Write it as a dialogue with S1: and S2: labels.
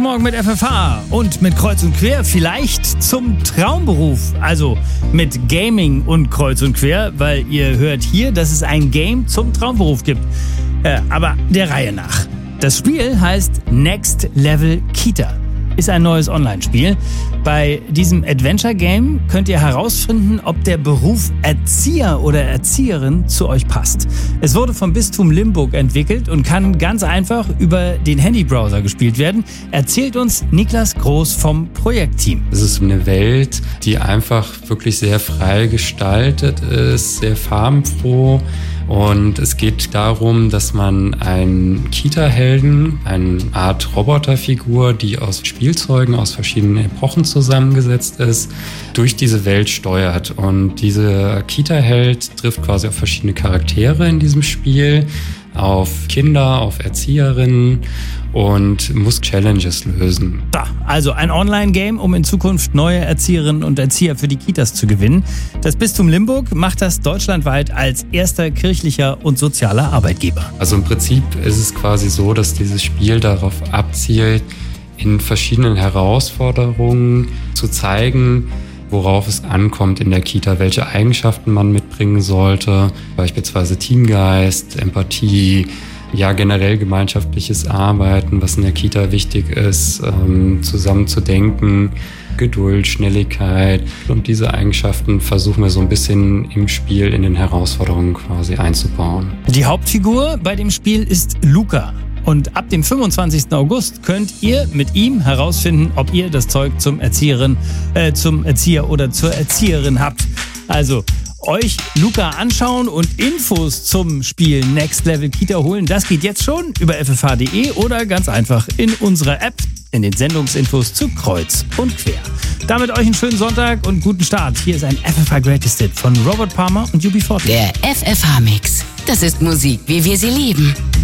S1: Morgen mit FFH und mit Kreuz und Quer vielleicht zum Traumberuf. Also mit Gaming und Kreuz und Quer, weil ihr hört hier, dass es ein Game zum Traumberuf gibt. Aber der Reihe nach. Das Spiel heißt Next Level Kita. Ist ein neues Online-Spiel. Bei diesem Adventure-Game könnt ihr herausfinden, ob der Beruf Erzieher oder Erzieherin zu euch passt. Es wurde vom Bistum Limburg entwickelt und kann ganz einfach über den Handybrowser gespielt werden. Erzählt uns Niklas Groß vom Projektteam.
S2: Es ist eine Welt, die einfach wirklich sehr frei gestaltet ist, sehr farbenfroh. Und es geht darum, dass man einen Kita-Helden, eine Art Roboterfigur, die aus Spielzeugen aus verschiedenen Epochen zusammengesetzt ist, durch diese Welt steuert. Und dieser Kita-Held trifft quasi auf verschiedene Charaktere in diesem Spiel, auf Kinder, auf Erzieherinnen und muss Challenges lösen.
S1: Also ein Online-Game, um in Zukunft neue Erzieherinnen und Erzieher für die Kitas zu gewinnen. Das Bistum Limburg macht das deutschlandweit als erster kirchlicher und sozialer Arbeitgeber.
S2: Also im Prinzip ist es quasi so, dass dieses Spiel darauf abzielt, in verschiedenen Herausforderungen zu zeigen, worauf es ankommt in der Kita, welche Eigenschaften man mitbringen sollte, beispielsweise Teamgeist, Empathie, ja generell gemeinschaftliches Arbeiten, was in der Kita wichtig ist, zusammen zu denken, Geduld, Schnelligkeit und diese Eigenschaften versuchen wir so ein bisschen im Spiel in den Herausforderungen quasi einzubauen.
S1: Die Hauptfigur bei dem Spiel ist Luca. Und ab dem 25. August könnt ihr mit ihm herausfinden, ob ihr das Zeug zum Erzieher oder zur Erzieherin habt. Also euch Luca anschauen und Infos zum Spiel Next Level Kita holen. Das geht jetzt schon über ffh.de oder ganz einfach in unserer App in den Sendungsinfos zu Kreuz und Quer. Damit euch einen schönen Sonntag und guten Start. Hier ist ein FFH Greatest Hit von Robert Palmer und UB40.
S3: Der FFH Mix. Das ist Musik, wie wir sie lieben.